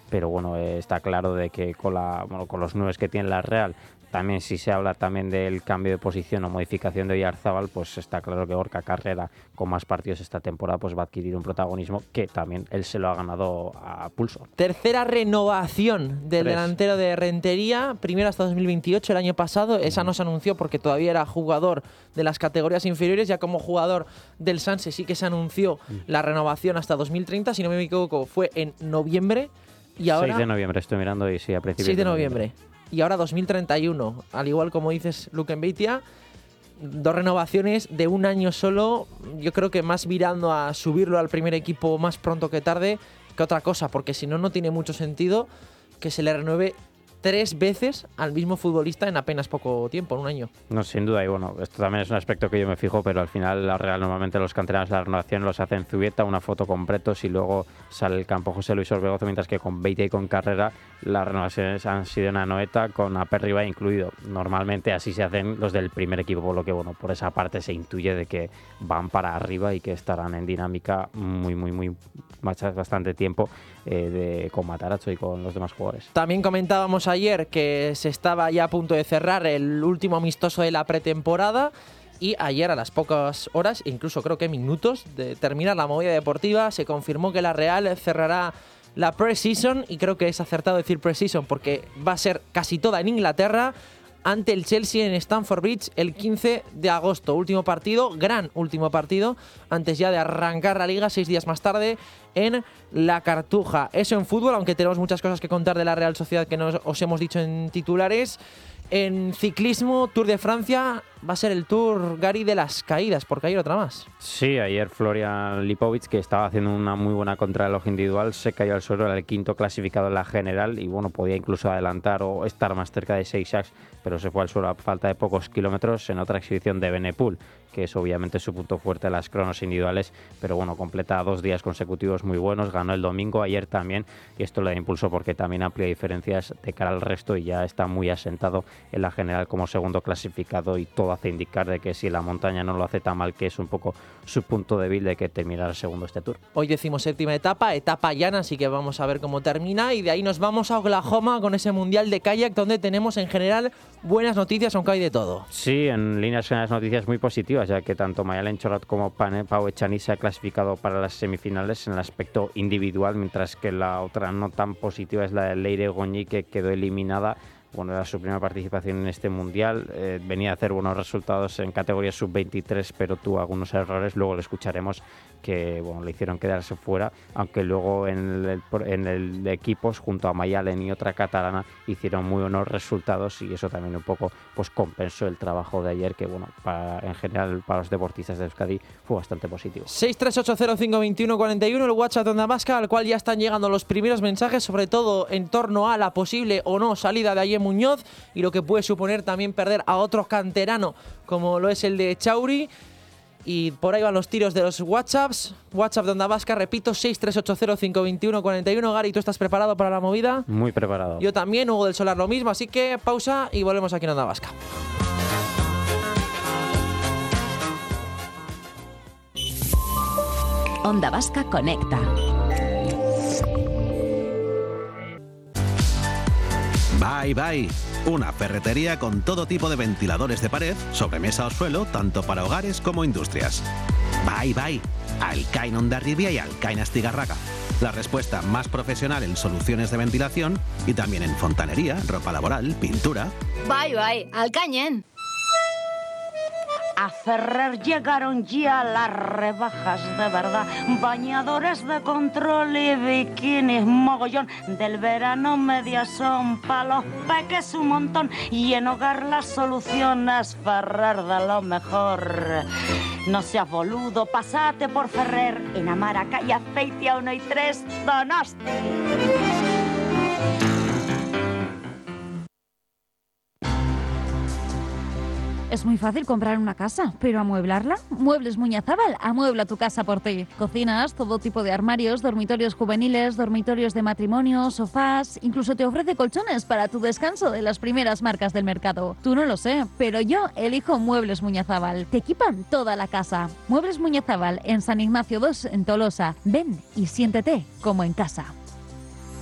pero bueno, está claro de que con los 9 que tiene la Real, también si se habla también del cambio de posición o modificación de Oyarzábal, pues está claro que Gorka Carrera, con más partidos esta temporada, pues va a adquirir un protagonismo que también él se lo ha ganado a pulso. Tercera renovación del delantero de Rentería, primero hasta 2028, el año pasado. Esa no se anunció porque todavía era jugador de las categorías inferiores. Ya como jugador del Sanse sí que se anunció la renovación hasta 2030, si no me equivoco fue en noviembre. Y ahora, 6 de noviembre estoy mirando y sí, a principios 6 de noviembre. Y ahora 2031, al igual como dices, Luque Enveitia, 2 renovaciones de un año solo. Yo creo que más virando a subirlo al primer equipo más pronto que tarde que otra cosa, porque si no, no tiene mucho sentido que se le renueve 3 veces al mismo futbolista en apenas poco tiempo, en un año. No, sin duda, y bueno, esto también es un aspecto que yo me fijo, pero al final la Real normalmente los canteranos la renovación los hacen Zubieta, una foto con Bretos y luego sale el campo José Luis Orbegozo, mientras que con Beitia y con Carrera las renovaciones han sido en Anoeta con Aperriba incluido. Normalmente así se hacen los del primer equipo, por lo que bueno, por esa parte se intuye de que van para arriba y que estarán en dinámica muy bastante tiempo con Matarazzo y con los demás jugadores. También comentábamos ayer que se estaba ya a punto de cerrar el último amistoso de la pretemporada y ayer a las pocas horas, incluso creo que minutos de terminar la movida deportiva, se confirmó que la Real cerrará la pre-season, y creo que es acertado decir pre-season porque va a ser casi toda en Inglaterra, ante el Chelsea en Stamford Bridge el 15 de agosto. Último partido, gran último partido, antes ya de arrancar la Liga 6 días más tarde en La Cartuja. Eso en fútbol, aunque tenemos muchas cosas que contar de la Real Sociedad que os hemos dicho en titulares. En ciclismo, Tour de Francia, va a ser el Tour, Gary, de las caídas, porque hay otra más. Sí, ayer Florian Lipovic, que estaba haciendo una muy buena contrarreloj individual, se cayó al suelo, era el 5º clasificado en la general y bueno, podía incluso adelantar o estar más cerca de Seixas, pero se fue al suelo a falta de pocos kilómetros en otra exhibición de Benepul, que es obviamente su punto fuerte de las cronos individuales, pero bueno, completa 2 días consecutivos muy buenos, ganó el domingo, ayer también, y esto le da impulso porque también amplía diferencias de cara al resto y ya está muy asentado en la general como segundo clasificado, y todo hace indicar de que si la montaña no lo hace tan mal, que es un poco su punto débil, de que terminará segundo este Tour. Hoy decimos 7ª etapa llana, así que vamos a ver cómo termina, y de ahí nos vamos a Oklahoma con ese mundial de kayak donde tenemos en general buenas noticias, aunque hay de todo. Sí, en líneas generales noticias muy positivas, ya que tanto Mayalen Chorrat como Pau Echani se ha clasificado para las semifinales en el aspecto individual, mientras que la otra no tan positiva es la de Leire Goñi, que quedó eliminada. Bueno, era su primera participación en este mundial, venía a hacer buenos resultados en categoría sub-23, pero tuvo algunos errores, luego le escucharemos, que bueno, le hicieron quedarse fuera, aunque luego en el de equipos, junto a Mayalen y otra catalana, hicieron muy buenos resultados, y eso también un poco pues compensó el trabajo de ayer, que bueno, en general para los deportistas de Euskadi fue bastante positivo. 638052141, el WhatsApp de Onda Vasca, al cual ya están llegando los primeros mensajes, sobre todo en torno a la posible o no salida de ayer Muñoz y lo que puede suponer también perder a otro canterano como lo es el de Chauri. Y por ahí van los tiros de los WhatsApps. WhatsApp de Onda Vasca, repito, 638052141. Gary, ¿tú estás preparado para la movida? Muy preparado. Yo también, Hugo del Solar lo mismo, así que pausa y volvemos aquí en Onda Vasca. Onda Vasca Conecta. Bye, una ferretería con todo tipo de ventiladores de pared, sobremesa o suelo, tanto para hogares como industrias. Bye, Alcain Hondarribia y Alcain Astigarraga. La respuesta más profesional en soluciones de ventilación y también en fontanería, ropa laboral, pintura. Bye, Alcañen. A Ferrer llegaron ya las rebajas de verdad. Bañadores de control y bikinis, mogollón. Del verano medias son pa' los peques un montón. Y en hogar las soluciones Ferrer de lo mejor. No seas boludo, pasate por Ferrer. En Amara, calle Azpeitia 1 y 3, Donosti. Es muy fácil comprar una casa, pero ¿amueblarla? Muebles Muñazábal amuebla tu casa por ti. Cocinas, todo tipo de armarios, dormitorios juveniles, dormitorios de matrimonio, sofás, incluso te ofrece colchones para tu descanso de las primeras marcas del mercado. Tú no lo sé, pero yo elijo Muebles Muñazábal. Te equipan toda la casa. Muebles Muñazábal en San Ignacio 2 en Tolosa. Ven y siéntete como en casa.